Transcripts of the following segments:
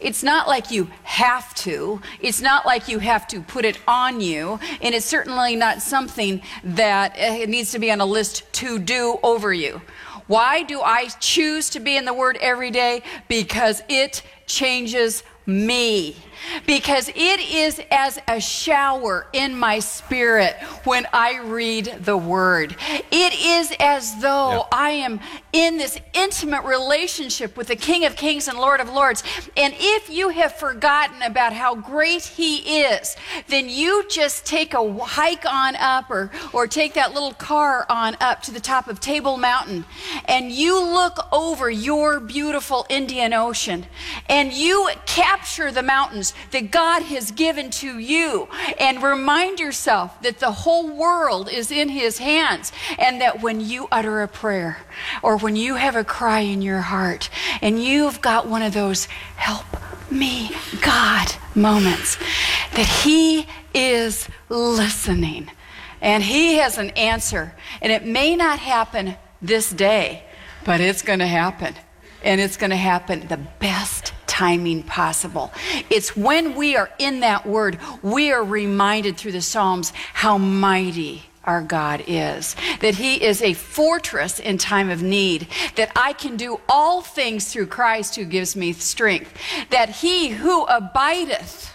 It's not like you have to. It's not like you have to put it on you. And it's certainly not something that it needs to be on a list to do over you. Why do I choose to be in the Word every day? Because it changes me. Because it is as a shower in my spirit when I read the Word. It is as though I am in this intimate relationship with the King of Kings and Lord of Lords. And if you have forgotten about how great He is, then you just take a hike on up or take that little car on up to the top of Table Mountain, and you look over your beautiful Indian Ocean, and you capture the mountains that God has given to you, and remind yourself that the whole world is in His hands, and that when you utter a prayer or when you have a cry in your heart and you've got one of those help me God moments, that He is listening and He has an answer. And it may not happen this day, but it's going to happen, and it's going to happen the best timing possible. It's when we are in that Word, we are reminded through the Psalms how mighty our God is, that He is a fortress in time of need, that I can do all things through Christ who gives me strength, that He who abideth,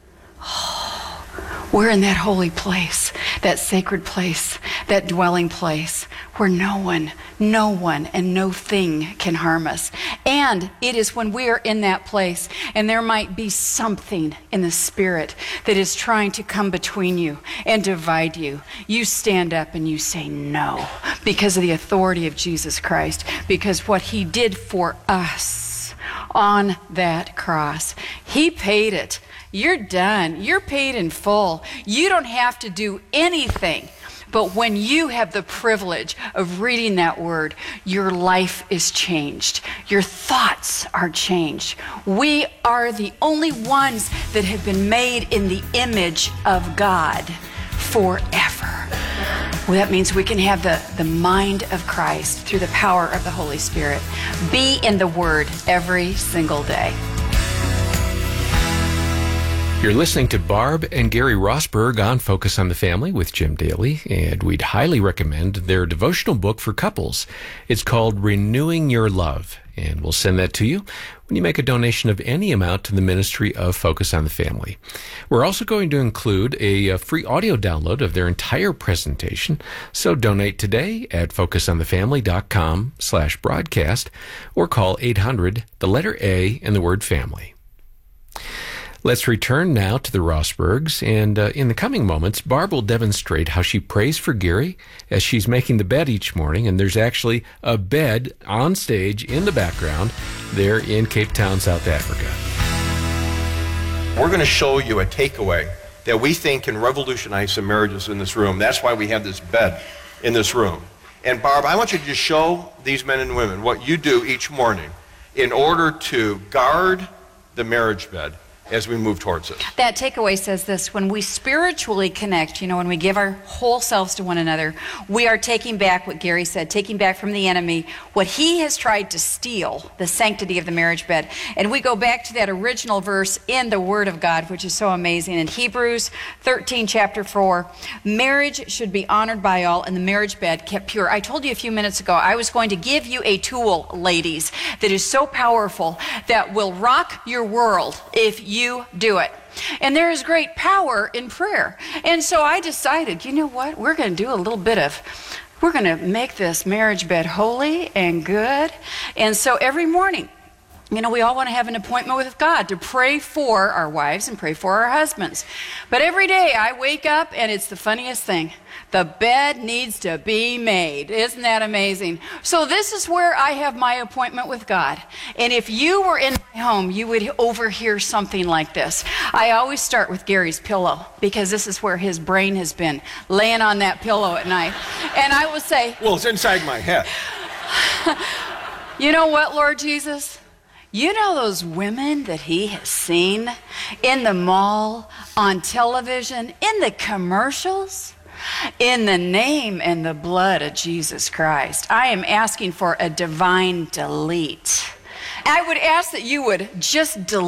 we're in that holy place, that sacred place, that dwelling place where no one and no thing can harm us. And it is when we are in that place and there might be something in the spirit that is trying to come between you and divide you, you stand up and you say no, because of the authority of Jesus Christ, because what He did for us on that cross. He paid it. You're done. You're paid in full. You don't have to do anything. But when you have the privilege of reading that Word, your life is changed. Your thoughts are changed. We are the only ones that have been made in the image of God forever. Well, that means we can have the mind of Christ through the power of the Holy Spirit. Be in the Word every single day. You're listening to Barb and Gary Rosberg on Focus on the Family with Jim Daly, and we'd highly recommend their devotional book for couples. It's called Renewing Your Love, and we'll send that to you when you make a donation of any amount to the ministry of Focus on the Family. We're also going to include a free audio download of their entire presentation, so donate today at focusonthefamily.com/broadcast or call 800, the letter A and the word family. Let's return now to the Rosbergs, and in the coming moments, Barb will demonstrate how she prays for Gary as she's making the bed each morning, and there's actually a bed on stage in the background there in Cape Town, South Africa. We're going to show you a takeaway that we think can revolutionize some marriages in this room. That's why we have this bed in this room. And Barb, I want you to just show these men and women what you do each morning in order to guard the marriage bed as we move towards it. That takeaway says this: when we spiritually connect, when we give our whole selves to one another, we are taking back what Gary said, taking back from the enemy what he has tried to steal, the sanctity of the marriage bed. And we go back to that original verse in the Word of God, which is so amazing. In Hebrews 13, chapter 4, marriage should be honored by all and the marriage bed kept pure. I told you a few minutes ago I was going to give you a tool, ladies, that is so powerful that will rock your world if you do it. And there is great power in prayer. And so I decided, you know what? We're going to do a little bit of, we're going to make this marriage bed holy and good. And so every morning, we all want to have an appointment with God to pray for our wives and pray for our husbands. But every day I wake up and it's the funniest thing. The bed needs to be made. Isn't that amazing? So this is where I have my appointment with God. And if you were in my home, you would overhear something like this. I always start with Gary's pillow, because this is where his brain has been, laying on that pillow at night. And I will say, well, it's inside my head. You know what, Lord Jesus? You know those women that He has seen in the mall, on television, in the commercials? In the name and the blood of Jesus Christ, I am asking for a divine delete. I would ask that you would just delete